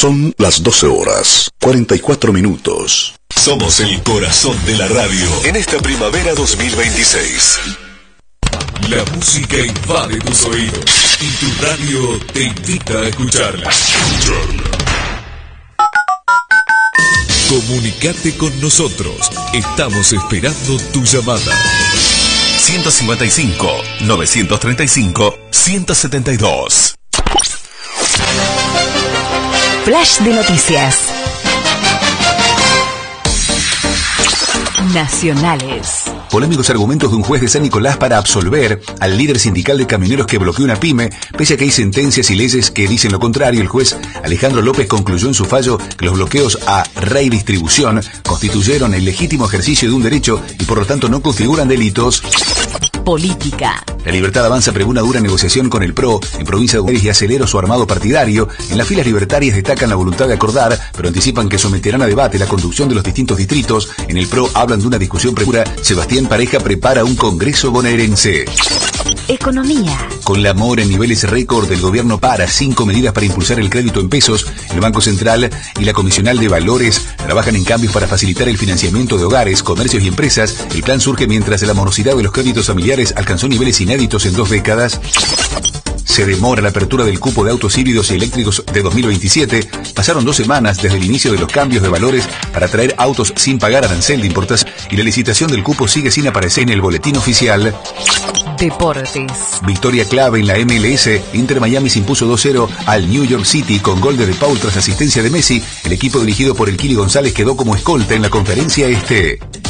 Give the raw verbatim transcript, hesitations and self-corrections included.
Son las doce horas, cuarenta y cuatro minutos. Somos el corazón de la radio en esta primavera dos mil veintiséis. La música invade tus oídos y tu radio te invita a escucharla. Escucharla. Comunicate con nosotros. Estamos esperando tu llamada. ciento cincuenta y cinco, novecientos treinta y cinco, ciento setenta y dos. Flash de noticias. Nacionales. Polémicos argumentos de un juez de San Nicolás para absolver al líder sindical de camioneros que bloqueó una pyme. Pese a que hay sentencias y leyes que dicen lo contrario, el juez Alejandro López concluyó en su fallo que los bloqueos a redistribución constituyeron el legítimo ejercicio de un derecho y por lo tanto no configuran delitos. Política. La Libertad Avanza pregó una dura negociación con el P R O en provincia de Buenos Aires y acelera su armado partidario. En las filas libertarias destacan la voluntad de acordar, pero anticipan que someterán a debate la conducción de los distintos distritos. En el P R O hablan de una discusión prematura. Sebastián Pareja prepara un congreso bonaerense. Economía. Con la mora en niveles récord, el gobierno para cinco medidas para impulsar el crédito en pesos. El Banco Central y la Comisional de Valores trabajan en cambios para facilitar el financiamiento de hogares, comercios y empresas. El plan surge mientras la morosidad de los créditos familiares alcanzó niveles inéditos en dos décadas. Se demora la apertura del cupo de autos híbridos y eléctricos de dos mil veintisiete. Pasaron dos semanas desde el inicio de los cambios de valores para traer autos sin pagar arancel de importación y la licitación del cupo sigue sin aparecer en el boletín oficial. Deportes. Victoria clave en la M L S. Inter Miami se impuso dos cero al New York City con gol de De Paul tras asistencia de Messi. El equipo dirigido por el Kili González quedó como escolta en la conferencia este.